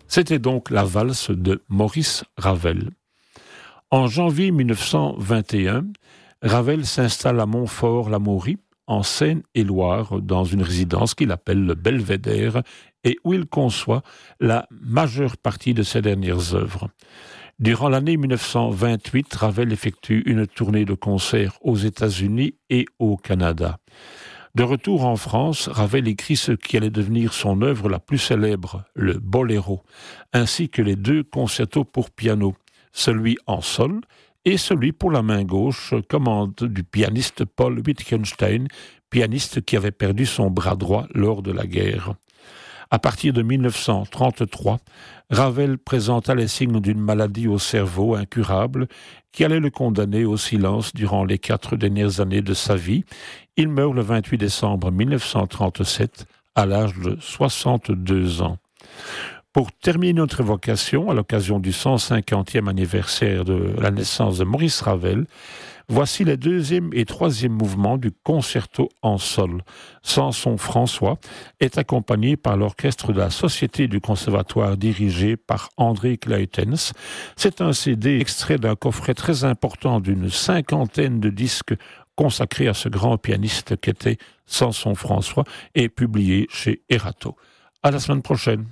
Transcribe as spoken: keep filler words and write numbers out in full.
C'était donc la valse de Maurice Ravel. En janvier mille neuf cent vingt et un, Ravel s'installe à Montfort-l'Amaury, en Seine-et-Loire, dans une résidence qu'il appelle le Belvédère et où il conçoit la majeure partie de ses dernières œuvres. Durant l'année mille neuf cent vingt-huit, Ravel effectue une tournée de concerts aux États-Unis et au Canada. De retour en France, Ravel écrit ce qui allait devenir son œuvre la plus célèbre, le Boléro, ainsi que les deux concertos pour piano, celui en sol et celui pour la main gauche, commande du pianiste Paul Wittgenstein, pianiste qui avait perdu son bras droit lors de la guerre. À partir de mille neuf cent trente-trois, Ravel présenta les signes d'une maladie au cerveau incurable qui allait le condamner au silence durant les quatre dernières années de sa vie. Il meurt le vingt-huit décembre mille neuf cent trente-sept à l'âge de soixante-deux ans. Pour terminer notre évocation, à l'occasion du cent cinquantième anniversaire de la naissance de Maurice Ravel, voici les deuxième et troisième mouvements du concerto en sol. Samson François est accompagné par l'orchestre de la Société du Conservatoire dirigé par André Claetens. C'est un C D extrait d'un coffret très important d'une cinquantaine de disques consacrés à ce grand pianiste qu'était Samson François et publié chez Erato. À la semaine prochaine.